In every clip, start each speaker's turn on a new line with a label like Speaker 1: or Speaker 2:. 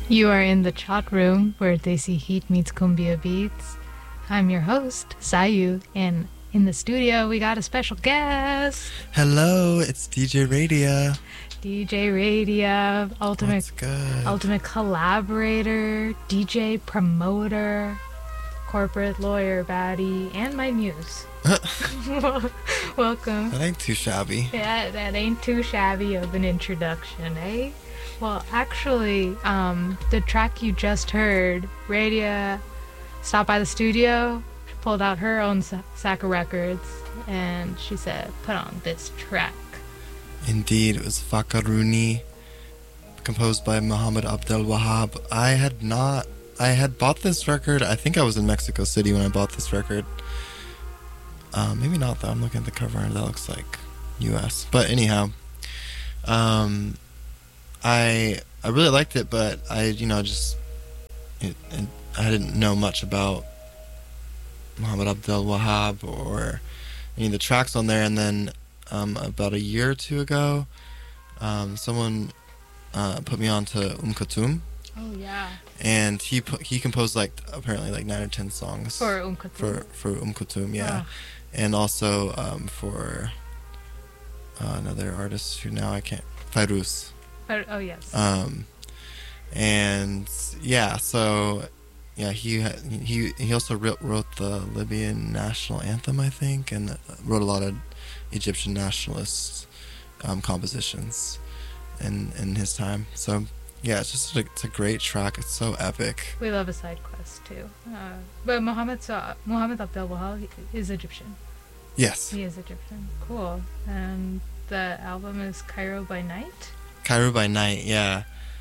Speaker 1: You are in the chat room where Desi Heat meets Cumbia Beats. I'm your host, Sayu, and in the studio we got a special guest.
Speaker 2: Hello, it's DJ Radia.
Speaker 1: DJ Radia,
Speaker 2: What's good?
Speaker 1: ultimate collaborator, DJ promoter, corporate lawyer baddie, and my muse. Welcome.
Speaker 2: That ain't too shabby.
Speaker 1: Yeah, that ain't too shabby of an introduction, eh? Well, actually, the track you just heard, Radia stopped by the studio, she pulled out her own sack of records, and she said, put on this track.
Speaker 2: Indeed, it was Fakaruni, composed by Muhammad Abdel Wahab. I had bought this record, I think I was in Mexico City when I bought this record. Maybe not though, I'm looking at the cover and that looks like US. But anyhow, I really liked it, but I didn't know much about Muhammad Abdel Wahab or any of the tracks on there. And then about a year or two ago, someone put me on to Kulthum.
Speaker 1: Oh yeah.
Speaker 2: And he composed apparently 9 or 10 songs
Speaker 1: For Kulthum.
Speaker 2: For Kulthum, yeah.
Speaker 1: Oh.
Speaker 2: And also for another artist who now I can't, Fairuz.
Speaker 1: Oh yes.
Speaker 2: And yeah, so yeah, he also wrote the Libyan national anthem, I think, and wrote a lot of Egyptian nationalist compositions in his time. So yeah, it's a great track. It's so epic.
Speaker 1: We love a side quest too. But Muhammad Abdel Wahab is Egyptian.
Speaker 2: Yes.
Speaker 1: He is Egyptian. Cool. And the album is Cairo by Night.
Speaker 2: Cairo by Night, yeah.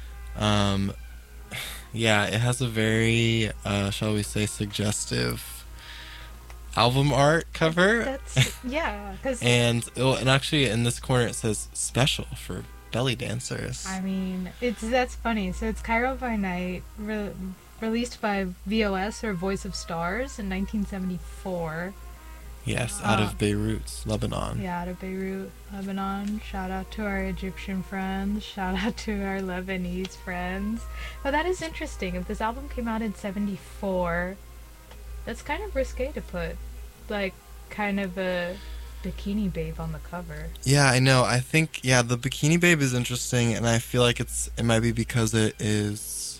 Speaker 2: Yeah, it has a very, shall we say, suggestive album art cover.
Speaker 1: Yeah.
Speaker 2: and actually in this corner it says special for belly dancers.
Speaker 1: I mean, that's funny. So it's Cairo by Night, released by VOS, or Voice of Stars, in 1974.
Speaker 2: Yes, out of Beirut, Lebanon.
Speaker 1: Yeah, out of Beirut, Lebanon. Shout out to our Egyptian friends. Shout out to our Lebanese friends. But that is interesting. If this album came out in 74, that's kind of risque to put, kind of a Bikini Babe on the cover.
Speaker 2: Yeah, I know. I think, the Bikini Babe is interesting, and I feel like it might be because it is,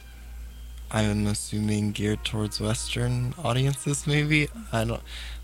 Speaker 2: I'm assuming, geared towards Western audiences, maybe? I don't...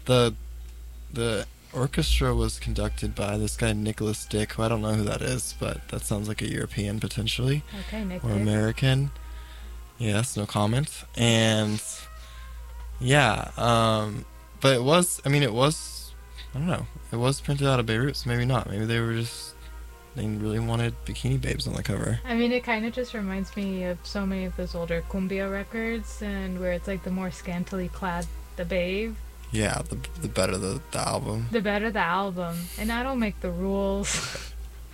Speaker 2: The orchestra was conducted by this guy Nicholas Dick, who I don't know who that is, but that sounds like a European potentially.
Speaker 1: Okay, Nick
Speaker 2: or
Speaker 1: Dick.
Speaker 2: American. Yes, no comment. And yeah, but it was I don't know. It was printed out of Beirut, so maybe not. Maybe they really wanted Bikini Babes on the cover.
Speaker 1: I mean, it kind of just reminds me of so many of those older cumbia records, and where it's the more scantily clad the babe.
Speaker 2: Yeah, the better the album.
Speaker 1: The better the album. And I don't make the rules.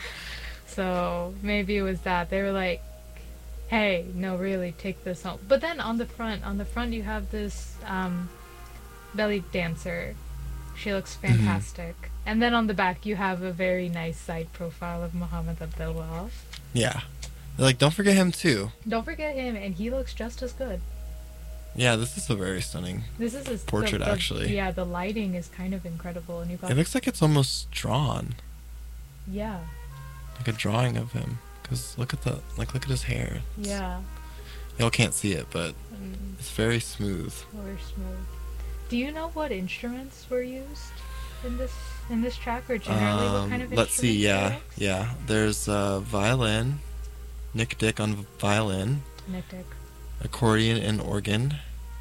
Speaker 1: So maybe it was that. They were like, hey, no, really, take this home. But then on the front you have this belly dancer. She looks fantastic. Mm-hmm. And then on the back you have a very nice side profile of Muhammad Abdel Wahab.
Speaker 2: Yeah. They're like, don't forget him too.
Speaker 1: Don't forget him, and he looks just as good.
Speaker 2: Yeah, this is a very stunning portrait, actually.
Speaker 1: Yeah, the lighting is kind of incredible. And
Speaker 2: it looks like it's almost drawn.
Speaker 1: Yeah.
Speaker 2: Like a drawing of him. Because look at his hair.
Speaker 1: Yeah.
Speaker 2: Y'all can't see it, but it's very smooth.
Speaker 1: Very smooth. Do you know what instruments were used in this track, or generally what kind of instruments?
Speaker 2: Let's see, yeah. There's violin. Nick Dick on violin.
Speaker 1: Nick Dick.
Speaker 2: Accordion and organ.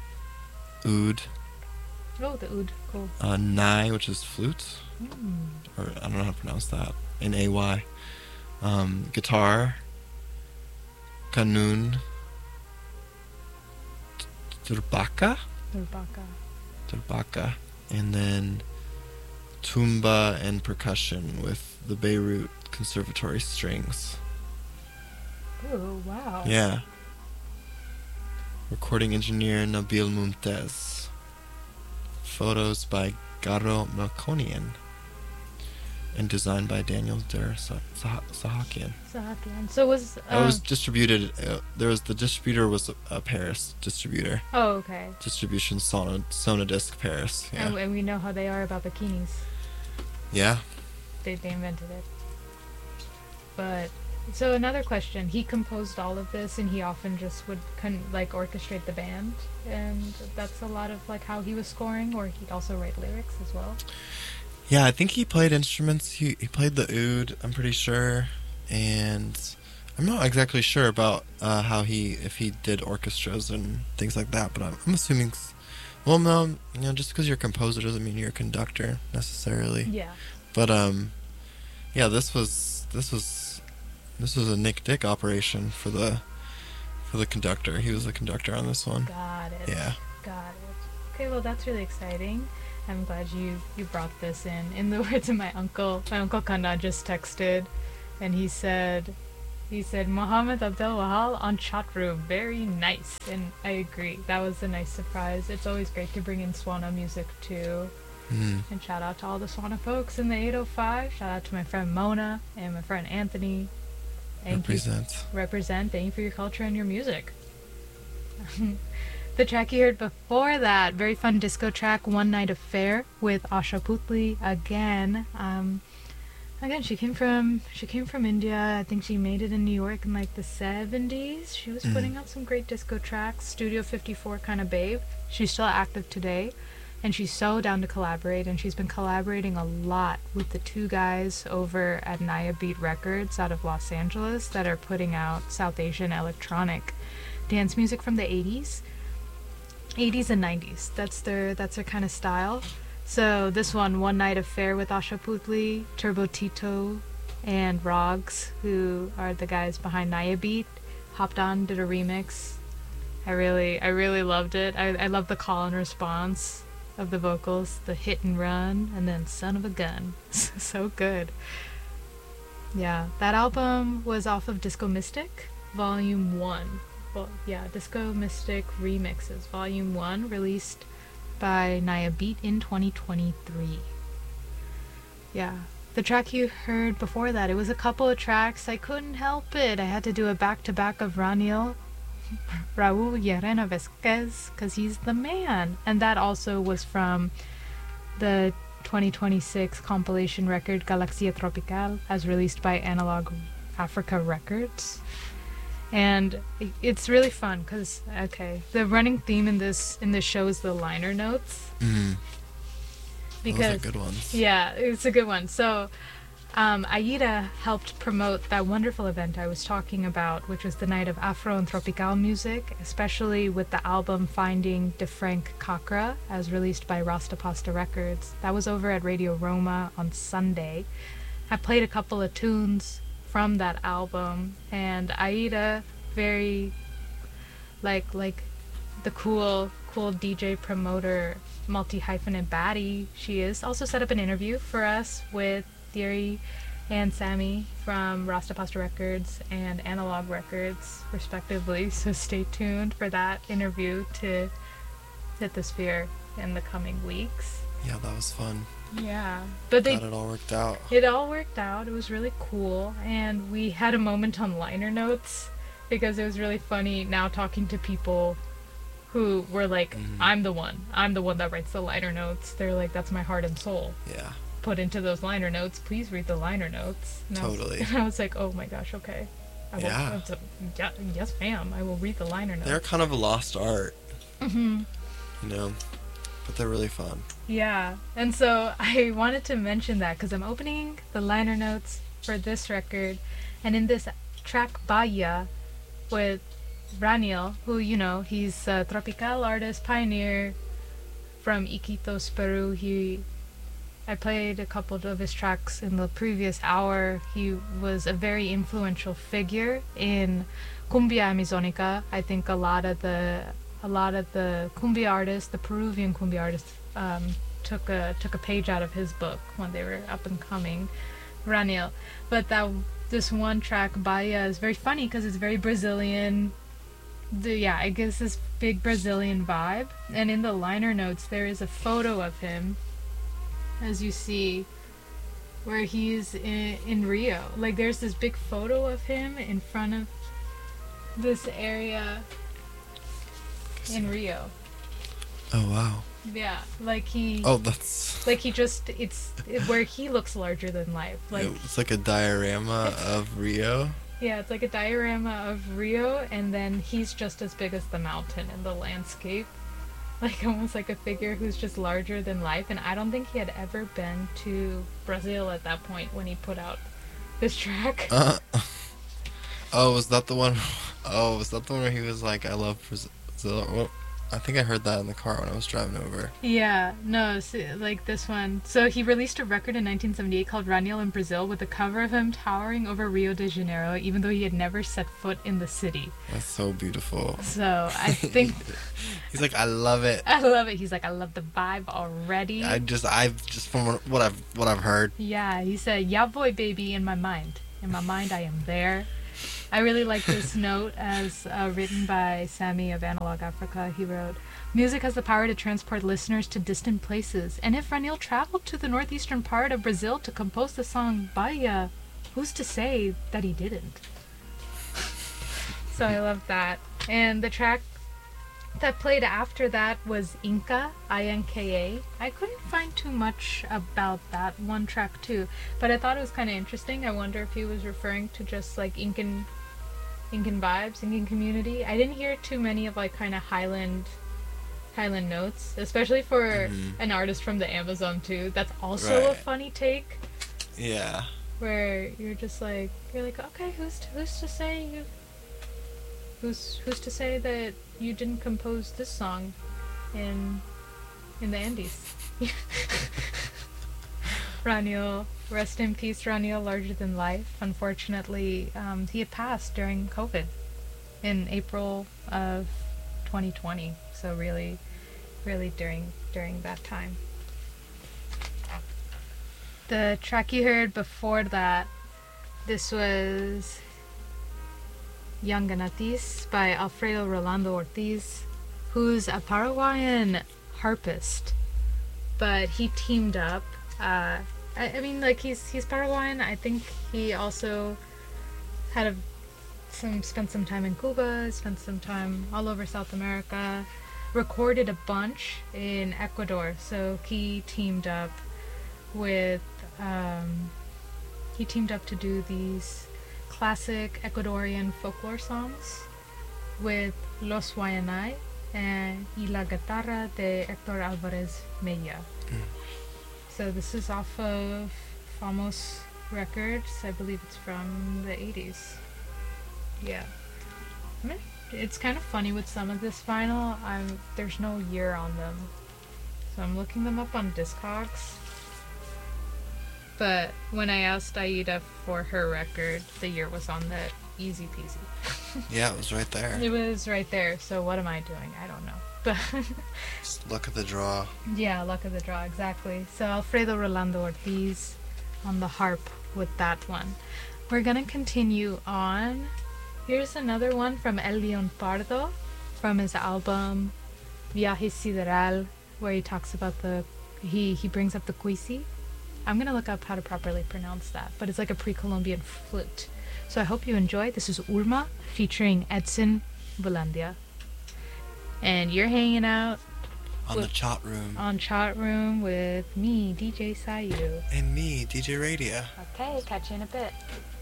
Speaker 2: Oud.
Speaker 1: Oh, the oud, cool.
Speaker 2: Nai, which is flute. Or I don't know how to pronounce that. N-A-Y. Guitar. Kanun. Turbaka. And then tumba and percussion with the Beirut Conservatory strings.
Speaker 1: Oh, wow.
Speaker 2: Yeah. Recording engineer Nabil Mumtaz. Photos by Garo Melkonian. and designed by Daniel Der Sahakian.
Speaker 1: Sahakian. So was
Speaker 2: It was distributed. The distributor was a Paris distributor.
Speaker 1: Oh, okay.
Speaker 2: Distribution Sonadisc Paris. Yeah.
Speaker 1: And we know how they are about bikinis.
Speaker 2: Yeah.
Speaker 1: They invented it. But so another question: he composed all of this, and he often just would orchestrate the band, and that's a lot of like how he was scoring, or he'd also write lyrics as well.
Speaker 2: Yeah, I think he played instruments. He played the oud, I'm pretty sure, and I'm not exactly sure about if he did orchestras and things like that. But I'm assuming. Well, no, just because you're a composer doesn't mean you're a conductor necessarily.
Speaker 1: Yeah.
Speaker 2: But yeah, this was a Nick Dick operation for the conductor. He was the conductor on this one.
Speaker 1: Got it.
Speaker 2: Yeah.
Speaker 1: Got it. Okay, well that's really exciting. I'm glad you brought this in. In the words of my uncle Kanda just texted, and he said Mohammed Abdel Wahal on chat room, very nice. And I agree, that was a nice surprise. It's always great to bring in Swana music too. And shout out to all the Swana folks in the 805. Shout out to my friend Mona and my friend Anthony. Represent. Thank you for your culture and your music. The track you heard before that, very fun disco track, One Night Affair with Asha Putli again. Again, she came from India. I think she made it in New York in like the 70s. She was putting out some great disco tracks, Studio 54 kind of babe. She's still active today, and she's so down to collaborate, and she's been collaborating a lot with the two guys over at Naya Beat Records out of Los Angeles that are putting out South Asian electronic dance music from the 80s and 90s. That's their kind of style. So this One Night Affair with Asha Putli, Turbo Tito, and Rogs, who are the guys behind Naya Beat, hopped on, did a remix. I really loved it. I love the call and response of the vocals, the hit and run, and then son of a gun. So good. Yeah, that album was off of Disco Mystic, Volume 1. Well, yeah, Disco Mystic Remixes, Volume 1, released by Naya Beat in 2023. Yeah, the track you heard before that, it was a couple of tracks. I couldn't help it. I had to do a back-to-back of Raul Llerena Vesquez, because he's the man. And that also was from the 2026 compilation record Galaxia Tropical, as released by Analog Africa Records. And it's really fun because, the running theme in this show is the liner notes.
Speaker 2: Because those are good ones.
Speaker 1: Yeah, it's a good one. So Aida helped promote that wonderful event I was talking about, which was the night of Afro and Tropical music, especially with the album Finding de Frank Kakra, as released by Rasta Pasta Records. That was over at Radio Roma on Sunday. I played a couple of tunes from that album, and Aida, very like the cool DJ promoter, multi-hyphenate baddie she is, also set up an interview for us with Thierry and Sammy from Rasta Pasta Records and Analog Records, respectively, so stay tuned for that interview to hit the sphere in the coming weeks.
Speaker 2: Yeah, that was fun.
Speaker 1: Yeah, but
Speaker 2: glad it all worked out.
Speaker 1: It all worked out. It was really cool, and we had a moment on liner notes because it was really funny now talking to people who were like, I'm the one that writes the liner notes. They're like, that's my heart and soul.
Speaker 2: Yeah.
Speaker 1: Put into those liner notes. Please read the liner notes. And
Speaker 2: totally.
Speaker 1: I was like, oh my gosh, okay. Yes, ma'am. I will read the liner notes.
Speaker 2: They're kind of a lost art. But they're really fun.
Speaker 1: Yeah, and so I wanted to mention that because I'm opening the liner notes for this record, and in this track Bahia with Raniel, who, he's a tropical artist, pioneer from Iquitos, Peru. I played a couple of his tracks in the previous hour. He was a very influential figure in Cumbia Amazonica. I think a lot of the cumbia artists, the Peruvian cumbia artists, took a page out of his book when they were up and coming, Raniel. But this one track, Bahia, is very funny because it's very Brazilian. It gives this big Brazilian vibe. And in the liner notes, there is a photo of him, as you see where he's in Rio. Like, there's this big photo of him in front of this area in Rio.
Speaker 2: Oh wow.
Speaker 1: Yeah, like he.
Speaker 2: Oh, that's.
Speaker 1: Like he just, where he looks larger than life. Like
Speaker 2: It's like a diorama of Rio.
Speaker 1: yeah, it's like a diorama of Rio, and then he's just as big as the mountain in the landscape. Like almost like a figure who's just larger than life. And I don't think he had ever been to Brazil at that point when he put out this track.
Speaker 2: Oh, was that the one? Oh, was that the one where he was like, "I love Brazil"? Well, I think I heard that in the car when I was driving over.
Speaker 1: Yeah, no, like this one. So he released a record in 1978 called Raniel in Brazil with a cover of him towering over Rio de Janeiro, even though he had never set foot in the city.
Speaker 2: That's so beautiful.
Speaker 1: So I think
Speaker 2: He's like, I love it.
Speaker 1: I love it. He's like, I love the vibe already.
Speaker 2: I've just from what I've heard.
Speaker 1: Yeah, he said, "Ya voy, baby, in my mind. In my mind, I am there." I really like this note as written by Sammy of Analog Africa. He wrote, "Music has the power to transport listeners to distant places, and if Raniel traveled to the northeastern part of Brazil to compose the song Bahia, who's to say that he didn't?" So I love that. And the track that played after that was Inca, I-N-K-A. I couldn't find too much about that one track too, but I thought it was kind of interesting. I wonder if he was referring to just like Incan vibes, Incan community. I didn't hear too many of like kind of Highland notes, especially for an artist from the Amazon too. That's also a funny take.
Speaker 2: Yeah.
Speaker 1: Where you're like, okay, who's to say you? Who's to say that you didn't compose this song in the Andes? Raniel, rest in peace, Raniel, larger than life. Unfortunately, he had passed during COVID in April of 2020. So really during that time. The track you heard before that, this was Yanganatis by Alfredo Rolando Ortiz, who's a Paraguayan harpist, but he teamed up. I mean, like he's Paraguayan. I think he also had spent some time in Cuba, spent some time all over South America, recorded a bunch in Ecuador. So he teamed up to do these classic Ecuadorian folklore songs with Los Guayanay and Y la Guitarra de Héctor Álvarez Mella. So this is off of Famos Records. I believe it's from the 80s. Yeah. I mean, it's kind of funny with some of this vinyl. There's no year on them. So I'm looking them up on Discogs. But when I asked Aida for her record, the year was on the easy peasy.
Speaker 2: Yeah, it was right there.
Speaker 1: It was right there. So what am I doing? I don't know. But
Speaker 2: just luck of the draw.
Speaker 1: Yeah, luck of the draw, exactly. So Alfredo Rolando Ortiz on the harp with that one. We're gonna continue on. Here's another one from El León Pardo from his album Viaje Sideral, where he talks about he brings up the cuisi. I'm gonna look up how to properly pronounce that, but it's like a pre-Columbian flute. So I hope you enjoy. This is Ulma featuring Edson Volandia. And you're hanging out
Speaker 2: on the chat room.
Speaker 1: On chat room with me, DJ Sayu.
Speaker 2: And me, DJ Radio.
Speaker 1: Okay, catch you in a bit.